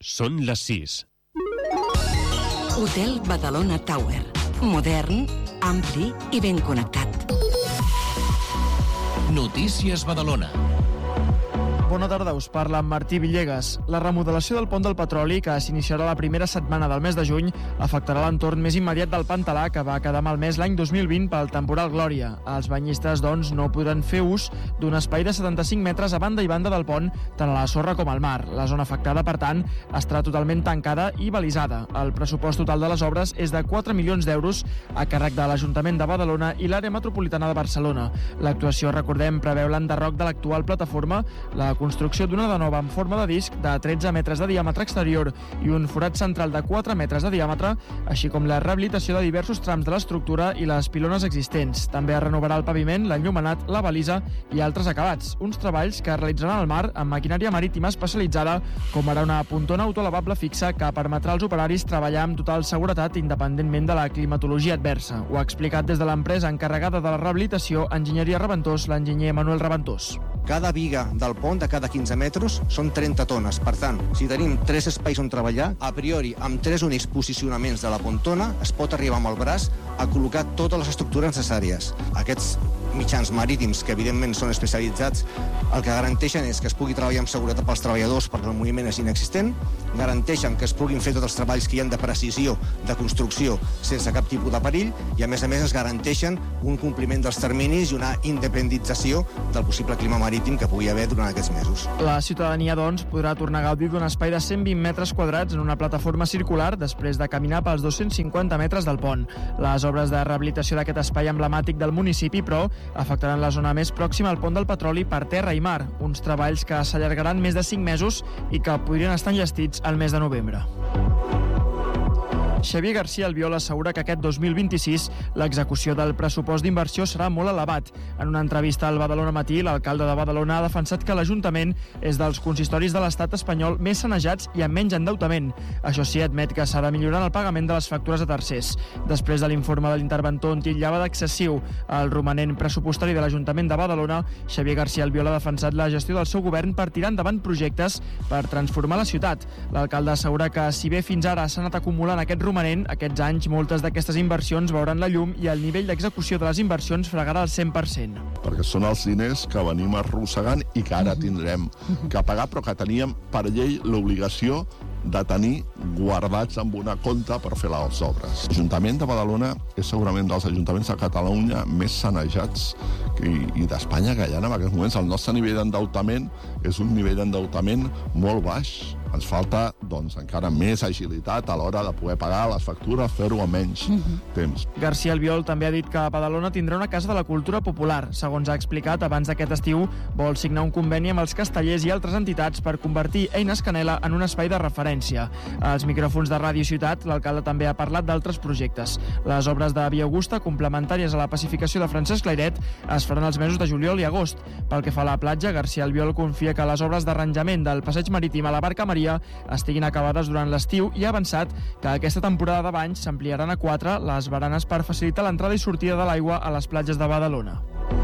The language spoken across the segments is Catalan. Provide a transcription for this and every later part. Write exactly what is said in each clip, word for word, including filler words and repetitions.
Són les sis. Hotel Badalona Tower. Modern, ampli i ben connectat. Notícies Badalona. Bona tarda, us parla en Martí Villegas. La remodelació del pont del Petroli, que s'iniciarà la primera setmana del mes de juny, afectarà l'entorn més immediat del Pantalà, que va quedar malmès l'any dos mil vint pel temporal Glòria. Els banyistes, doncs, no podran fer ús d'un espai de setanta-cinc metres a banda i banda del pont, tant a la sorra com al mar. La zona afectada, per tant, estarà totalment tancada i balisada. El pressupost total de les obres és de quatre milions d'euros a càrrec de l'Ajuntament de Badalona i l'àrea metropolitana de Barcelona. L'actuació, recordem, preveu l'enderroc de l'actual plataforma, la construcció d'una de nova en forma de disc de tretze metres de diàmetre exterior i un forat central de quatre metres de diàmetre, així com la rehabilitació de diversos trams de l'estructura i les pilones existents. També es renovarà el paviment, l'enllumenat, la balisa i altres acabats. Uns treballs que es realitzaran al mar amb maquinària marítima especialitzada, com ara una pontona autolavable fixa que permetrà als operaris treballar amb total seguretat independentment de la climatologia adversa. Ho ha explicat des de l'empresa encarregada de la rehabilitació, Enginyeria Reventós, l'enginyer Manuel Reventós. Cada viga del pont, de cada quinze metres, són trenta tones. Per tant, si tenim tres espais on treballar, a priori, amb tres únics posicionaments de la pontona, es pot arribar amb el braç a col·locar totes les estructures necessàries. Aquests mitjans marítims, que evidentment són especialitzats, el que garanteixen és que es pugui treballar amb seguretat pels treballadors perquè el moviment és inexistent, garanteixen que es puguin fer tots els treballs que hi ha de precisió, de construcció, sense cap tipus de perill, i a més a més es garanteixen un compliment dels terminis i una independentització del possible clima marítim que pugui haver durant aquests mesos. La ciutadania, doncs, podrà tornar a gaudir d'un espai de cent vint metres quadrats en una plataforma circular després de caminar pels dos-cents cinquanta metres del pont. Les obres de rehabilitació d'aquest espai emblemàtic del municipi, però, afectaran la zona més pròxima al pont del Petroli per terra i mar, uns treballs que s'allargaran més de cinc mesos i que podrien estar enllestits al mes de novembre. Xavier García Albiol assegura que aquest dos mil vint-i-sis l'execució del pressupost d'inversió serà molt elevat. En una entrevista al Badalona Matí, l'alcalde de Badalona ha defensat que l'Ajuntament és dels consistoris de l'estat espanyol més sanejats i amb menys endeutament. Això sí, admet que s'ha de millorar el pagament de les factures a tercers. Després de l'informe de l'interventor on titllava d'excessiu el romanent pressupostari de l'Ajuntament de Badalona, Xavier García Albiol ha defensat la gestió del seu govern per tirar endavant projectes per transformar la ciutat. L'alcalde assegura que, si bé fins ara s'ha anat acumulant aquest romanent, aquests anys moltes d'aquestes inversions veuran la llum i el nivell d'execució de les inversions fregarà el cent per cent. Perquè són els diners que venim arrossegant i que ara tindrem que pagar, però que teníem per llei l'obligació de tenir guardats en una compta per fer les obres. L'Ajuntament de Badalona és segurament dels ajuntaments de Catalunya més sanejats i, i d'Espanya que hi ha en aquests moments. El nostre nivell d'endeutament és un nivell d'endeutament molt baix. Ens falta, doncs, encara més agilitat a l'hora de poder pagar les factures, fer-ho a menys uh-huh. temps. García Albiol també ha dit que Badalona tindrà una casa de la cultura popular. Segons ha explicat, abans d'aquest estiu vol signar un conveni amb els castellers i altres entitats per convertir Eines Canela en un espai de referència. Als micròfons de Ràdio Ciutat, l'alcalde també ha parlat d'altres projectes. Les obres de Via Augusta, complementàries a la pacificació de Francesc Layret, es faran els mesos de juliol i agost. Pel que fa a la platja, García Albiol confia que les obres d'arranjament del passeig marítim a la Barca Maria estiguin acabades durant l'estiu i ha avançat que aquesta temporada de banys s'ampliaran a quatre les baranes per facilitar l'entrada i sortida de l'aigua a les platges de Badalona.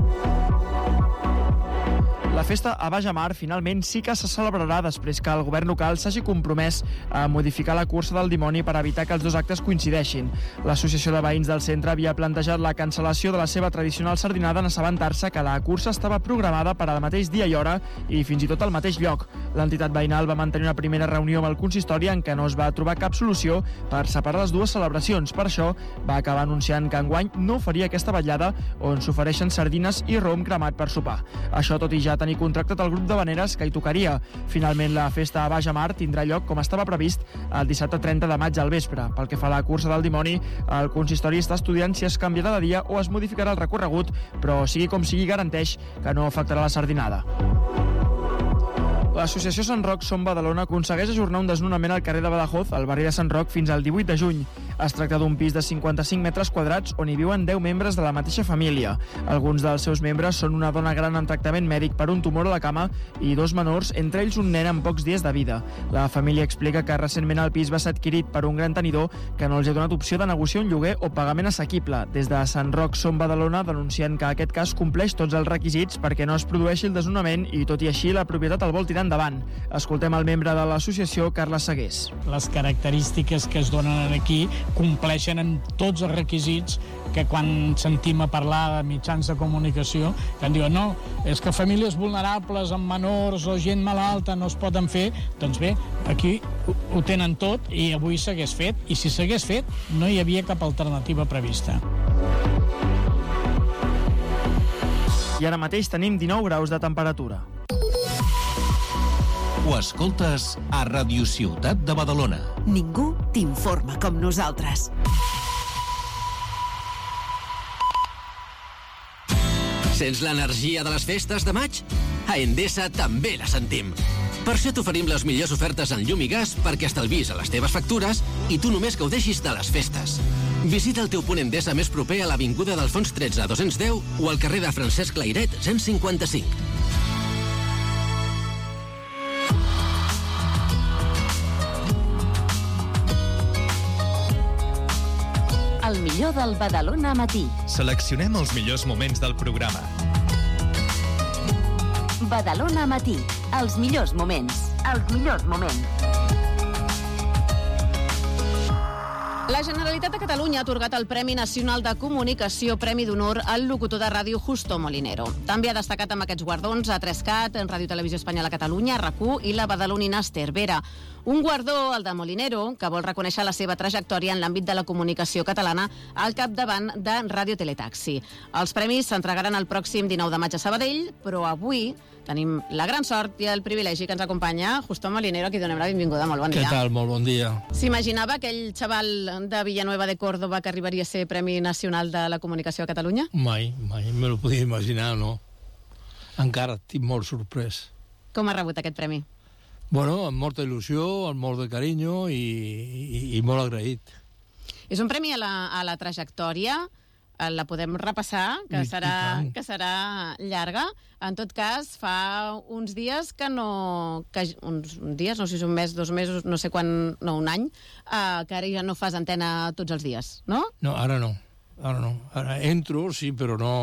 La festa a Baix Amar finalment sí que se celebrarà després que el govern local s'hagi compromès a modificar la cursa del dimoni per evitar que els dos actes coincideixin. L'Associació de Veïns del Centre havia plantejat la cancel·lació de la seva tradicional sardinada en assabentar-se que la cursa estava programada per al mateix dia i hora i fins i tot al mateix lloc. L'entitat veïnal va mantenir una primera reunió amb el consistori en què no es va trobar cap solució per separar les dues celebracions. Per això va acabar anunciant que enguany no faria aquesta vetllada on s'ofereixen sardines i rom cremat per sopar. Això tot i ja tenir contractat el grup de veneres que hi tocaria. Finalment, la festa a Baix Amar tindrà lloc com estava previst el dissabte trenta de maig al vespre. Pel que fa a la cursa del dimoni, el consistori està estudiant si es canviarà de dia o es modificarà el recorregut, però sigui com sigui garanteix que no afectarà la sardinada. L'associació Sant Roc Som Badalona aconsegueix ajornar un desnonament al carrer de Badajoz, al barri de Sant Roc, fins al divuit de juny. Es tracta d'un pis de cinquanta-cinc metres quadrats on hi viuen deu membres de la mateixa família. Alguns dels seus membres són una dona gran en tractament mèdic per un tumor a la cama i dos menors, entre ells un nen amb pocs dies de vida. La família explica que recentment el pis va ser adquirit per un gran tenidor que no els ha donat opció de negociar un lloguer o pagament assequible. Des de Sant Roc Som Badalona denuncien que aquest cas compleix tots els requisits perquè no es produeixi el desnonament i, tot i així, la propietat el vol tirar endavant. Escoltem el membre de l'associació, Carles Segués. Les característiques que es donen aquí compleixen en tots els requisits que quan sentim a parlar de mitjans de comunicació, que en diuen no, és que famílies vulnerables amb menors o gent malalta no es poden fer, doncs bé, aquí ho, ho tenen tot i avui s'hagués fet, i si s'hagués fet no hi havia cap alternativa prevista. I ara mateix tenim dinou graus de temperatura. Ho escoltes a Radio Ciutat de Badalona. Ningú t'informa com nosaltres. Sents l'energia de les festes de maig? A Endesa també la sentim. Per això t'oferim les millors ofertes en llum i gas perquè estalvis a les teves factures i tu només gaudeixis de les festes. Visita el teu punt Endesa més proper a l'Avinguda d'Alfons tretze dos-cents deu o al carrer de Francesc Layret cent cinquanta-cinc. El millor del Badalona Matí. Seleccionem els millors moments del programa. Badalona Matí. Els millors moments. Els millors moments. La Generalitat de Catalunya ha atorgat el Premi Nacional de Comunicació Premi d'Honor al locutor de ràdio Justo Molinero. També ha destacat amb aquests guardons a tres cat, en Ràdio Televisió Espanyola Catalunya, R A C U i la badalonina Esther Vera. Un guardó, el de Molinero, que vol reconèixer la seva trajectòria en l'àmbit de la comunicació catalana al capdavant de Ràdio Teletaxi. Els premis s'entregaran el pròxim dinou de maig a Sabadell, però avui tenim la gran sort i el privilegi que ens acompanya Justo Molinero, a qui donem la benvinguda. Molt bon dia. Què tal? Molt bon dia. S'imaginava aquell xaval de Villanueva de Córdoba que arribaria a ser Premi Nacional de la Comunicació a Catalunya? Mai, mai me lo podia imaginar, no. Encara estic molt sorprès. Com ha rebut aquest premi? Bueno, amb molta il·lusió, amb molt de carinyo i, i, i molt agraït. És un premi a la, a la trajectòria, la podem repassar, que serà, que serà llarga. En tot cas, fa uns dies que no... Que, uns dies, no sé si és un mes, dos mesos, no sé quan... No, un any, eh, que ara ja no fas antena tots els dies, no? No, ara no. Ara no. Ara entro, sí, però no...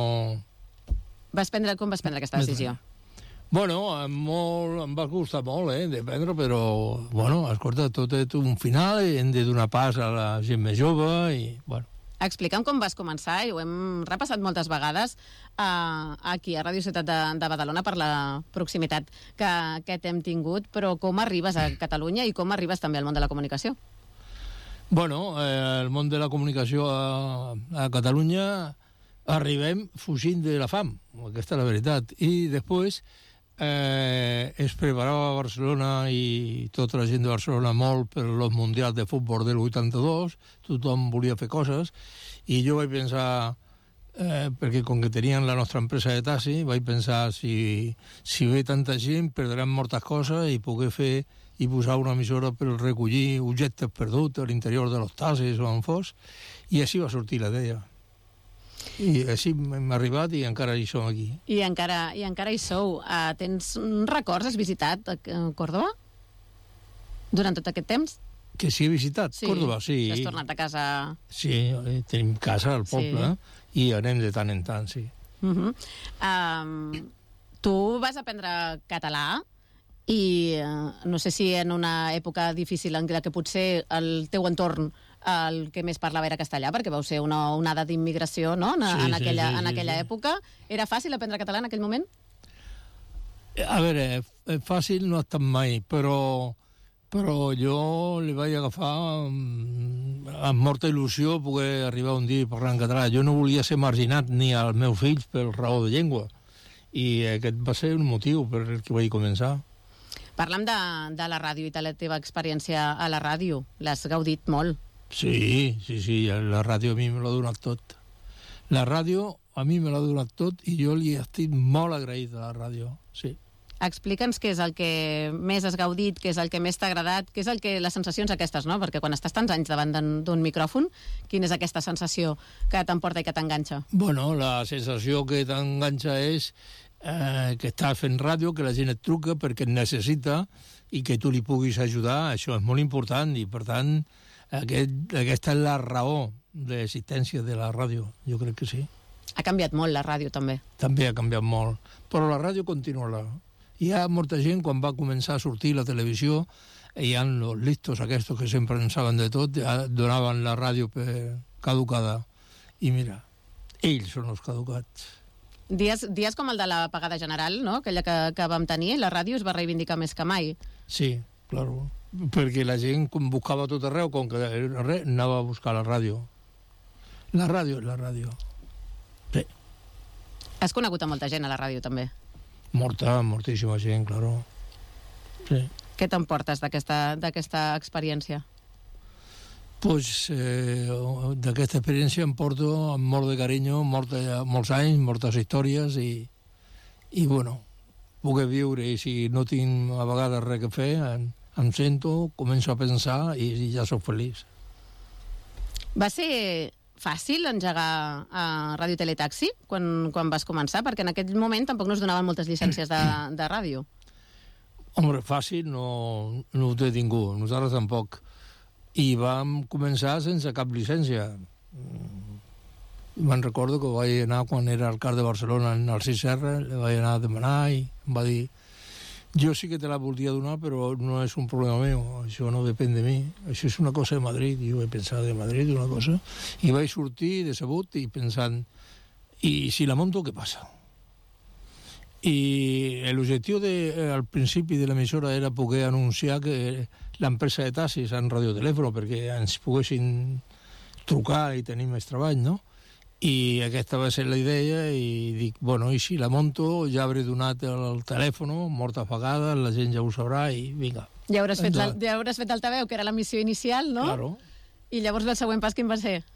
Vas prendre, com vas prendre aquesta decisió? Bueno, molt, em va costar molt, eh, de prendre, però, bueno, escolta, tot és un final, hem de donar pas a la gent més jove i, bueno. Explica'm com vas començar, i ho hem repassat moltes vegades eh, aquí a Ràdio Ciutat de, de Badalona per la proximitat que, que t'hem tingut, però com arribes a Catalunya i com arribes també al món de la comunicació? Bueno, eh, el món de la comunicació a, a Catalunya arribem fugint de la fam, aquesta és la veritat, i després eh, es preparava a Barcelona i tota la gent de Barcelona molt per los mundials de futbol del vuitanta-dos, tothom volia fer coses, i jo vaig pensar, eh, perquè com que tenien la nostra empresa de taxi, vaig pensar si, si ve tanta gent perdran moltes coses i poder fer i posar una emissora per recollir objectes perduts a l'interior de los taxis o on fos, i així va sortir la idea. I així hem arribat i encara hi som aquí. I encara, i encara hi sou. Uh, tens records? Has visitat uh, Córdoba? Durant tot aquest temps? Que sí he visitat? Sí. Córdoba, sí. Has tornat a casa? Sí, tenim casa al poble, sí. I anem de tant en tant, sí. Uh-huh. um, tu vas aprendre català i uh, no sé si en una època difícil en què potser el teu entorn el que més parlava era castellà, perquè vau ser una onada d'immigració, no?, en, sí, en aquella, sí, sí, en aquella sí. època. Era fàcil aprendre català en aquell moment? A veure, fàcil no ha estat mai, però, però jo li vaig agafar amb, amb molta il·lusió poder arribar un dia i parlar en català. Jo no volia ser marginat ni als meus fills per raó de llengua, i aquest va ser un motiu per el que vaig començar. Parlem de, de la ràdio i de la teva experiència a la ràdio. L'has gaudit molt. Sí, sí, sí, la ràdio a mi me l'ha donat tot. La ràdio a mi me l'ha donat tot i jo li estic molt agraït a la ràdio, sí. Explica'ns què és el que més has gaudit, què és el que més t'ha agradat, què és el que les sensacions aquestes, no? Perquè quan estàs tants anys davant d'un micròfon, quina és aquesta sensació que t'emporta i que t'enganxa? Bueno, la sensació que t'enganxa és eh, que estàs fent ràdio, que la gent et truca perquè et necessita i que tu li puguis ajudar. Això és molt important i, per tant, aquest, aquesta és la raó d'existència de la ràdio. Jo crec que sí. Ha canviat molt la ràdio, també. També ha canviat molt, però la ràdio continuarà. Hi ha molta gent, quan va començar a sortir la televisió, hi ha els listos aquests que sempre en saben de tot, donaven la ràdio per caducada. I mira, ells són els caducats. Dies, dies com el de l'apagada general, no? Aquella que, que vam tenir, la ràdio es va reivindicar més que mai. Sí, claro, perquè la gent buscava tot arreu, com que res, anava a buscar la ràdio. La ràdio és la ràdio. Sí. Has conegut a molta gent a la ràdio, també? Molta, moltíssima gent, claro. Sí. Què t'emportes d'aquesta experiència? Pues eh, d'aquesta experiència em porto amb molt de carinyo, molt, molts anys, moltes històries i, i bueno, poder viure, i si no tinc a vegades res que fer, em, em sento, començo a pensar i, i ja soc feliç. Va ser fàcil engegar a Ràdio Teletaxi quan, quan vas començar? Perquè en aquell moment tampoc no es donaven moltes llicències de, de ràdio. Home, fàcil no, no ho té ningú, nosaltres tampoc. I vam començar sense cap llicència. Me'n recordo que vaig anar, quan era alcalde de Barcelona, en Narcís Serra, le vaig anar a demanar i em va dir: jo sí que te la voldria donar, però no és un problema meu, això no depèn de mi, això és una cosa de Madrid. I jo vaig pensar de Madrid, una cosa, i vaig sortir decebut i pensant, i si la monto, què passa? I l'objectiu al principi de l'emissora era poder anunciar que l'empresa de taxis en radiotelèfon, perquè ens poguessin trucar i tenir més treball, no? I aquesta va ser la idea, i dic, bueno, i si la monto, ja hauré donat el telèfon moltes vegades, la gent ja ho sabrà i vinga. Ja hauràs fet, la, ja hauràs fet l'altaveu, que era la missió inicial, no? Claro. I llavors el següent pas quin va ser?